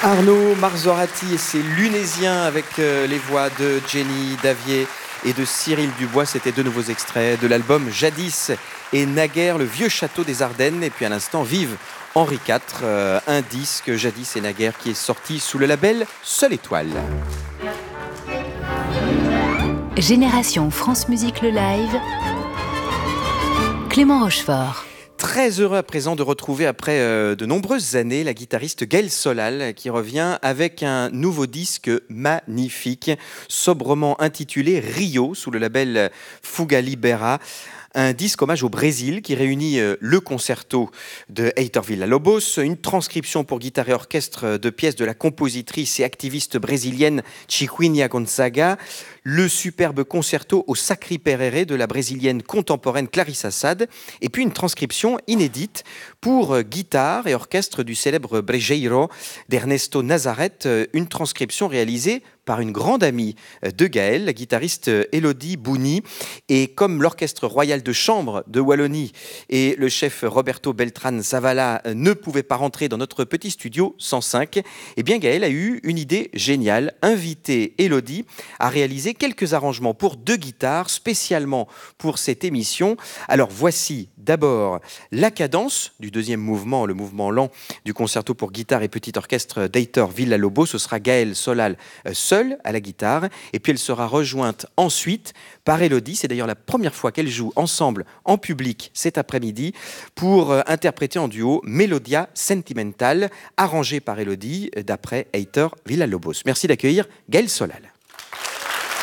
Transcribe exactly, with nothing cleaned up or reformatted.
Arnaud Marzorati et ses Lunésiens avec euh, les voix de Jenny Davier et de Cyril Dubois. C'était deux nouveaux extraits de l'album Jadis et Naguère, le vieux château des Ardennes. Et puis à l'instant, Vive Henri quatre, euh, un disque Jadis et Naguère qui est sorti sous le label Seule Étoile. Génération France Musique le Live, Clément Rochefort. Très heureux à présent de retrouver après euh, de nombreuses années la guitariste Gaëlle Solal qui revient avec un nouveau disque magnifique, sobrement intitulé Rio sous le label Fuga Libera. Un disque hommage au Brésil qui réunit euh, le concerto de Heitor Villa-Lobos, une transcription pour guitare et orchestre de pièces de la compositrice et activiste brésilienne Chiquinha Gonzaga, le superbe concerto au Sacri Pererê de la brésilienne contemporaine Clarissa Sade, et puis une transcription inédite pour euh, guitare et orchestre du célèbre Brejeiro d'Ernesto Nazareth, euh, une transcription réalisée par une grande amie de Gaëlle, la guitariste Élodie Bouni. Et comme l'Orchestre Royal de Chambre de Wallonie et le chef Roberto Beltran Zavala ne pouvaient pas rentrer dans notre petit studio cent cinq, eh bien Gaëlle a eu une idée géniale, inviter Élodie à réaliser quelques arrangements pour deux guitares, spécialement pour cette émission. Alors voici d'abord la cadence du deuxième mouvement, le mouvement lent du concerto pour guitare et petit orchestre d'Heitor Villa-Lobos. Ce sera Gaëlle Solal seule à la guitare, et puis elle sera rejointe ensuite par Élodie. C'est d'ailleurs la première fois qu'elles jouent ensemble en public cet après-midi pour euh, interpréter en duo Melodia Sentimental, arrangée par Élodie d'après Heitor Villa-Lobos. Merci d'accueillir Gaëlle Solal.